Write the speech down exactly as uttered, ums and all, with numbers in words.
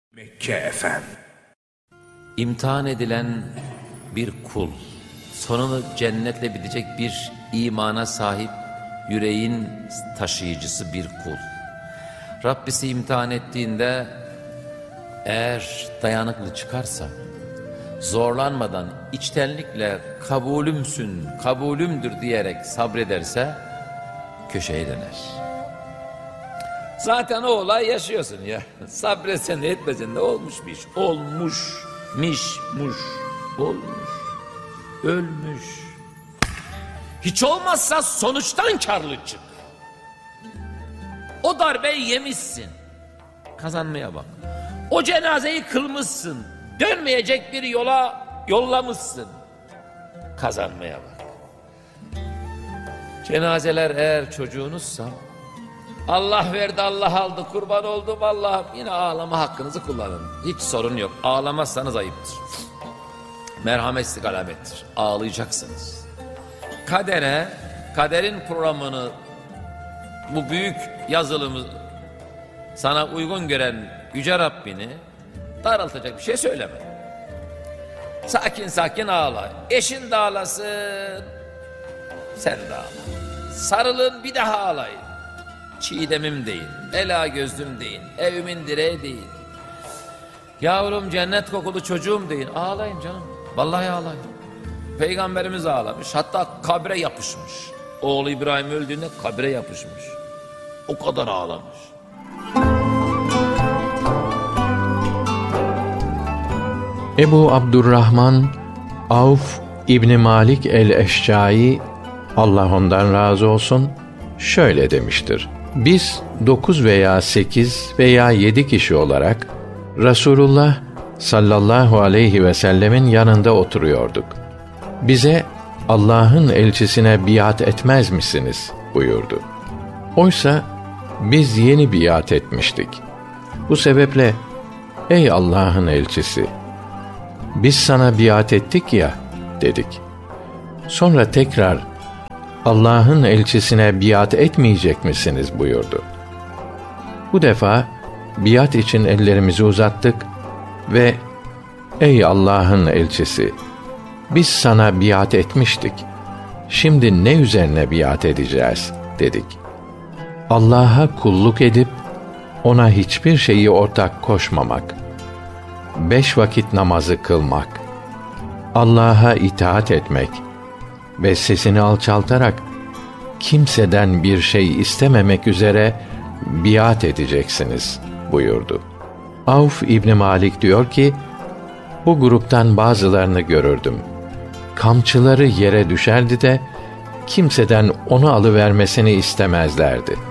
Mekke Efendi. İmtihan edilen bir kul, sonunu cennetle bitecek bir imana sahip, yüreğin taşıyıcısı bir kul. Rabbisi imtihan ettiğinde eğer dayanıklı çıkarsa, zorlanmadan içtenlikle kabulümsün, kabulümdür diyerek sabrederse köşeye döner. Zaten o olay yaşıyorsun ya. Sabretsen de etmesen de olmuş bir iş. Olmuş, miş, muş, olmuş, ölmüş. Hiç olmazsa sonuçtan karlı çık. O darbeyi yemişsin. Kazanmaya bak. O cenazeyi kılmışsın. Dönmeyecek bir yola yollamışsın. Kazanmaya bak. Cenazeler eğer çocuğunuzsa, Allah verdi, Allah aldı, kurban oldum Allah'ım, yine ağlama hakkınızı kullanın. Hiç sorun yok. Ağlamazsanız ayıptır. Merhametsizlik alamettir. Ağlayacaksınız. Kadere, kaderin programını, bu büyük yazılımı sana uygun gören Yüce Rabbini daraltacak bir şey söyleme. Sakin sakin ağla. Eşin de ağlasın, sen de ağla. Sarılın, bir daha ağlayın. Çiğdemim değil, ela gözlüm değil, evimin direği değil. Yavrum cennet kokulu çocuğum değil. Ağlayın canım. Vallahi ağlayın. Peygamberimiz ağlamış. Hatta kabre yapışmış. Oğlu İbrahim öldüğünde kabre yapışmış. O kadar ağlamış. Ebu Abdurrahman Avf İbni Malik el-Eşcai, Allah ondan razı olsun, şöyle demiştir: biz dokuz veya sekiz veya yedi kişi olarak Resulullah sallallahu aleyhi ve sellemin yanında oturuyorduk. Bize Allah'ın elçisine biat etmez misiniz buyurdu. Oysa biz yeni biat etmiştik. Bu sebeple ey Allah'ın elçisi, biz sana biat ettik ya dedik. Sonra tekrar Allah'ın elçisine biat etmeyecek misiniz buyurdu. Bu defa biat için ellerimizi uzattık ve ey Allah'ın elçisi, biz sana biat etmiştik. Şimdi ne üzerine biat edeceğiz dedik. Allah'a kulluk edip ona hiçbir şeyi ortak koşmamak, beş vakit namazı kılmak, Allah'a itaat etmek ve sesini alçaltarak kimseden bir şey istememek üzere biat edeceksiniz buyurdu. Avf İbni Malik diyor ki, bu gruptan bazılarını görürdüm. Kamçıları yere düşerdi de kimseden onu alıvermesini istemezlerdi.